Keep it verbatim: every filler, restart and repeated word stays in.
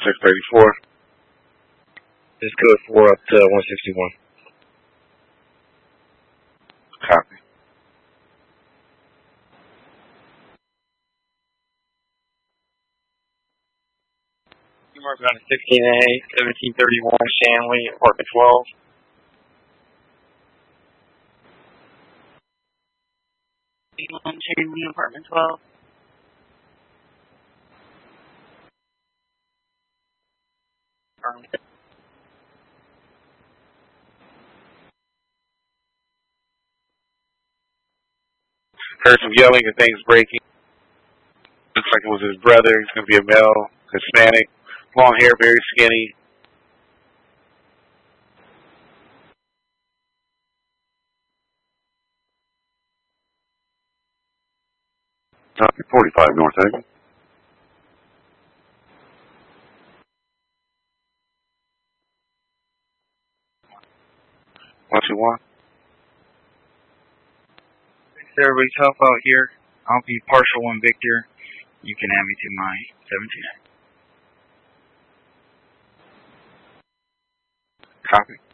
six thirty-four. Just code four up to one sixty-one. Copy. You mark on sixteen A, seventeen thirty-one, Shanley, apartment twelve. One Shanley, apartment twelve. Heard some yelling and things breaking. Looks like it was his brother. He's going to be a male, Hispanic, long hair, very skinny. Copy, forty-five North Egg. one two one. Thanks everybody's help out here. I'll be partial one Victor. You can add me to my seventeen. Copy.